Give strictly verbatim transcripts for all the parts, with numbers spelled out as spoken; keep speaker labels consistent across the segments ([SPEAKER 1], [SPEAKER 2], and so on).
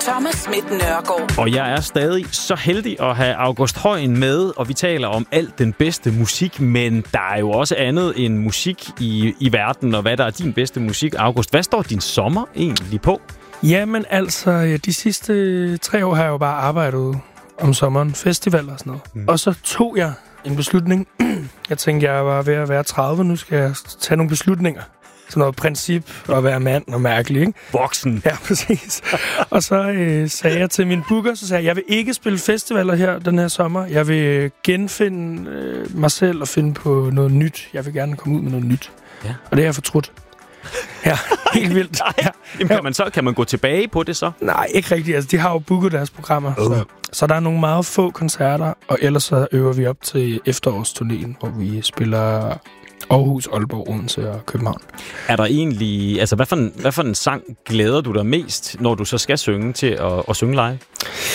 [SPEAKER 1] Thomas Schmidt Nørgaard.
[SPEAKER 2] Og jeg er stadig så heldig at have August Højen med, og vi taler om alt den bedste musik, men der er jo også andet end musik i, i verden, og hvad der er din bedste musik. August, hvad står din sommer egentlig på?
[SPEAKER 3] Jamen altså, de sidste tre år har jeg jo bare arbejdet om sommeren, festivaler og sådan noget. Mm. Og så tog jeg en beslutning. Jeg tænkte, jeg var ved at være tredive, nu skal jeg tage nogle beslutninger. Sådan noget princip at være mand og mærkelig, ikke?
[SPEAKER 2] Voksen.
[SPEAKER 3] Ja, præcis. Og så øh, sagde jeg til min booker, så sagde jeg, jeg vil ikke spille festivaler her den her sommer. Jeg vil genfinde øh, mig selv og finde på noget nyt. Jeg vil gerne komme ud med noget nyt. Ja. Og det har jeg fortrudt. Ja, helt vildt.
[SPEAKER 2] Ja. Jamen, kan, man så, kan man gå tilbage på det så?
[SPEAKER 3] Nej, ikke rigtigt. Altså, de har jo booket deres programmer. Uh. Så, så der er nogle meget få koncerter, og ellers så øver vi op til efterårsturnéen, hvor vi spiller Aarhus, Aalborg, Odense og København. Er der egentlig... Altså, hvad for, en, hvad for en sang glæder du dig mest, når du så skal synge til at, at synge live?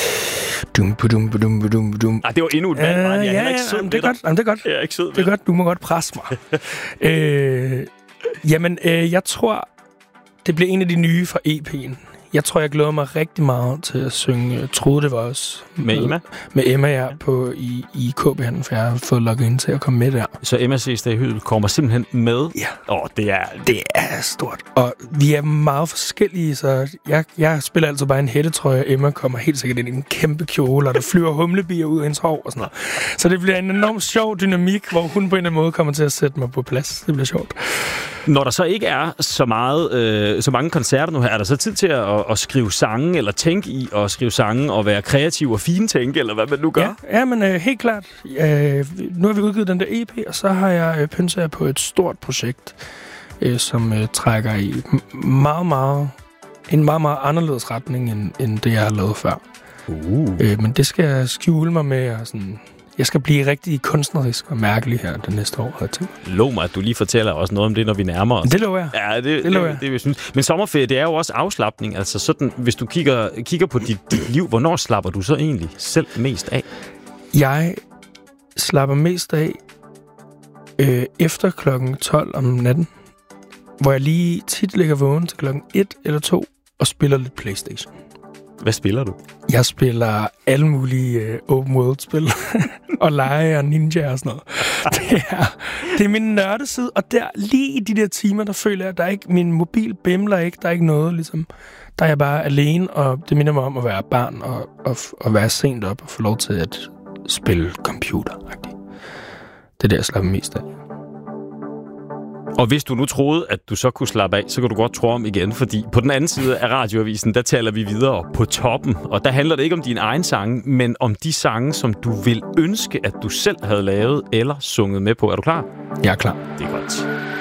[SPEAKER 3] Dum, dum, dum, dum, dum. Ah, det var endnu et valg, uh, jeg er ja, ikke sød jamen, det er godt. Jamen, det er godt.
[SPEAKER 2] Jeg er ikke sød.
[SPEAKER 3] Det er godt. Du må godt presse mig. øh, jamen, øh, jeg tror, det bliver en af de nye fra E P'en. Jeg tror, jeg glæder mig rigtig meget til at synge Jeg troede, det var os.
[SPEAKER 2] Med Emma?
[SPEAKER 3] Med Emma, ja, på, i, i K B-handlen, for jeg har fået logget ind til at komme med der.
[SPEAKER 2] Så Emma C. Stay kommer simpelthen med?
[SPEAKER 3] Ja.
[SPEAKER 2] Åh, oh, det er...
[SPEAKER 3] Det er stort. Og vi er meget forskellige, så jeg, jeg spiller altså bare en hættetrøje, og Emma kommer helt sikkert ind i en kæmpe kjole, og der flyver humlebier ud af hendes hår og sådan noget. Så det bliver en enormt sjov dynamik, hvor hun på en eller anden måde kommer til at sætte mig på plads. Det bliver sjovt.
[SPEAKER 2] Når der så ikke er så meget, øh, så mange koncerter nu her, er der så tid til at, at skrive sange, eller tænke i at skrive sange, og være kreativ og fintænke, eller hvad man nu gør?
[SPEAKER 3] Ja, ja men øh, helt klart. Øh, nu har vi udgivet den der E P, og så har jeg øh, pynset på et stort projekt, øh, som øh, trækker i meget, meget, en meget, meget anderledes retning, end, end det, jeg har lavet før. Uh. Øh, men det skal jeg skjule mig med, og sådan... Jeg skal blive rigtig kunstnerisk og mærkelig her det næste år, jeg tænker.
[SPEAKER 2] Lov mig, at du lige fortæller os noget om det, når vi nærmer os.
[SPEAKER 3] Det lover jeg.
[SPEAKER 2] Ja, det,
[SPEAKER 3] det,
[SPEAKER 2] det
[SPEAKER 3] lover jeg.
[SPEAKER 2] Det, det, det, synes. Men sommerferie, det er jo også afslapning. Altså sådan, hvis du kigger, kigger på dit, dit liv, hvornår slapper du så egentlig selv mest af?
[SPEAKER 3] Jeg slapper mest af øh, efter klokken tolv om natten, hvor jeg lige tit ligger vågen til klokken et eller to og spiller lidt PlayStation.
[SPEAKER 2] Hvad spiller du?
[SPEAKER 3] Jeg spiller alle mulige øh, open world-spil. og lege og ninja og sådan noget. Det er, det er min nørdeside, og der lige i de der timer, der føler jeg, at der er ikke, min mobil bimler ikke, der er ikke noget, ligesom. Der er jeg bare alene, og det minder mig om at være barn og, og, og være sent op og få lov til at spille computer. Det er det, jeg slapper mest af.
[SPEAKER 2] Og hvis du nu troede, at du så kunne slappe af, så kan du godt tro om igen, fordi på den anden side af radioavisen, der taler vi videre på toppen. Og der handler det ikke om dine egne sange, men om de sange, som du vil ønske, at du selv havde lavet eller sunget med på. Er du klar?
[SPEAKER 3] Jeg er klar.
[SPEAKER 2] Det er godt.